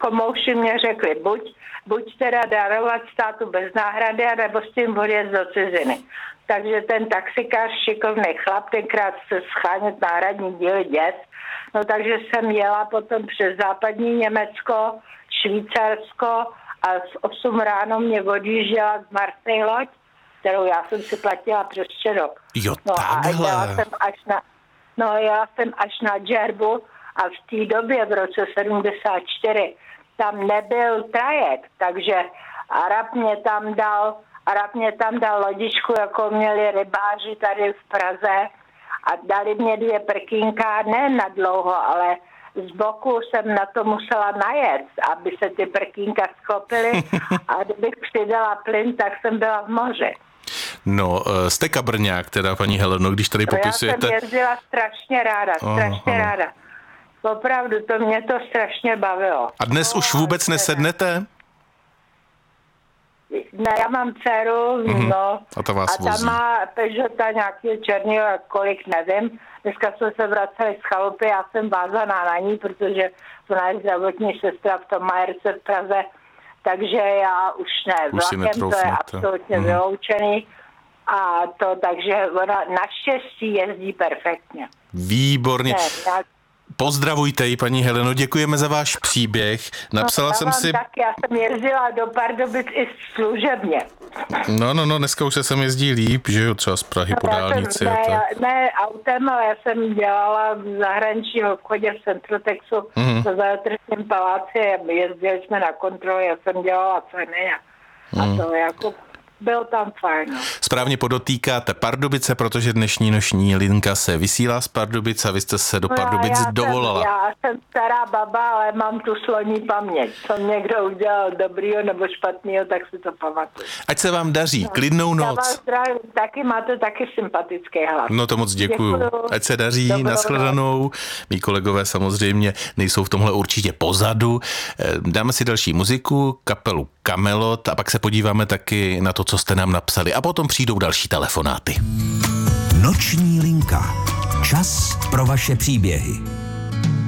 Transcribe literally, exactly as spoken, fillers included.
komouši mě řekli, buď, buď teda darovat státu bez náhrady, nebo s tím odjet do ciziny. Takže ten taxikář, šikovný chlap, tenkrát se schánět náhradní díly děs, no takže jsem jela potom přes západní Německo, Švýcarsko a z osm ráno mě odjížděla z Marseille loď, kterou já jsem si platila přes rok. Jo, no takhle. a jela jsem až na, no jela jsem až na Džerbu a v té době v roce sedmdesát čtyři tam nebyl trajekt, takže Arab mě tam dal, Arab mě tam dal lodičku, jako měli rybáři tady v Praze a dali mě dvě prkínka, ne na dlouho, ale z boku jsem na to musela najet, aby se ty prkínka sklopily a kdybych přidala plyn, tak jsem byla v moři. No, jste kabrňák teda, paní Heleno, když tady popisujete... Já jsem jezdila strašně ráda, strašně oh, ráda. Opravdu, to mě to strašně bavilo. A dnes oh, už vůbec nesednete? Ne, já mám dceru, mm-hmm. no. A ta vás A ta vozí. má Peugeota nějakého černýho, kolik nevím. Dneska jsme se vraceli z chalupy, já jsem vázaná na ní, protože ona je zdravotní sestra v tom Majerce v Praze, takže já už ne, vlakem to je absolutně mm. vyloučený. A to, takže ona naštěstí jezdí perfektně. Výborně. Ne, já... Pozdravujte ji, paní Heleno, děkujeme za váš příběh. Napsala no, jsem si... Tak, já jsem jezdila do Pardubic i služebně. No, no, no, dneska už se sem jezdí líp, že jo, třeba z Prahy no, po dálnici. Jsem, ne, a tak. ne autem, ale já jsem dělala v zahraničním obchodě v Centrotexu mm-hmm. v Zajatržním paláci, jezdili jsme na kontroly, já jsem dělala ceny a, mm. a to jako... Byl tam fajn. No. Správně podotýkáte Pardubice, protože dnešní noční linka se vysílá z Pardubic a vy jste se do Pardubic no, já dovolala. Jsem, já jsem stará baba, ale mám tu sloní paměť. Co někdo udělal dobrýho nebo špatného, tak si to pamatuju. Ať se vám daří, no. Klidnou noc. Já vás zdravím, taky máte taky sympatický hlas. No to moc děkuju. děkuju. Ať se daří, Dobrou nashledanou. Mí kolegové samozřejmě nejsou v tomhle určitě pozadu. Dáme si další muziku, kapelu Kamelot a pak se podíváme taky na to, co jste nám napsali a potom přijdou další telefonáty. Noční linka. Čas pro vaše příběhy.